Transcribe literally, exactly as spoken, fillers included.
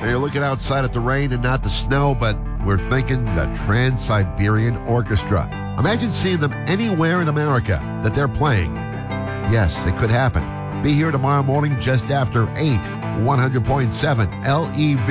Now you're looking outside at the rain and not the snow, but we're thinking the Trans-Siberian Orchestra. Imagine seeing them anywhere in America that they're playing. Yes, it could happen. Be here tomorrow morning just after eight. one hundred point seven L E V